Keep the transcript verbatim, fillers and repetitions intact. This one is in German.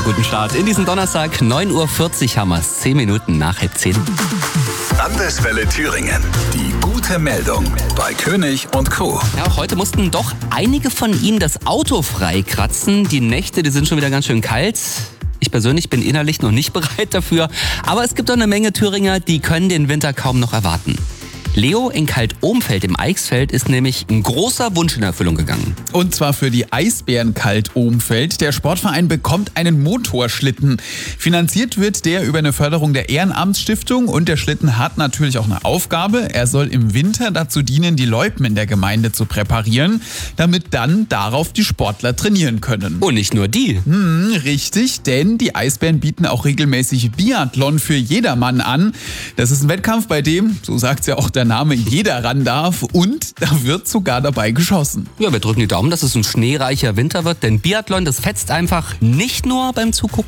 guten Start in diesen Donnerstag. neun Uhr vierzig haben wir es, zehn Minuten nach halb zehn. Landeswelle Thüringen. Die gute Meldung bei König und Co. Ja, auch heute mussten doch einige von Ihnen das Auto freikratzen. Die Nächte, die sind schon wieder ganz schön kalt. Ich persönlich bin innerlich noch nicht bereit dafür. Aber es gibt auch eine Menge Thüringer, die können den Winter kaum noch erwarten. Leo in Kalt-Ohmfeld im Eichsfeld ist nämlich ein großer Wunsch in Erfüllung gegangen. Und zwar für die Eisbären Kalt-Ohmfeld. Der Sportverein bekommt einen Motorschlitten. Finanziert wird der über eine Förderung der Ehrenamtsstiftung und der Schlitten hat natürlich auch eine Aufgabe. Er soll im Winter dazu dienen, die Loipen in der Gemeinde zu präparieren, damit dann darauf die Sportler trainieren können. Und nicht nur die. Hm, richtig, denn die Eisbären bieten auch regelmäßig Biathlon für jedermann an. Das ist ein Wettkampf, bei dem, so sagt es ja auch der Name, jeder ran darf und da wird sogar dabei geschossen. Ja, wir drücken die Daumen, dass es ein schneereicher Winter wird, denn Biathlon, das fetzt einfach nicht nur beim Zugucken.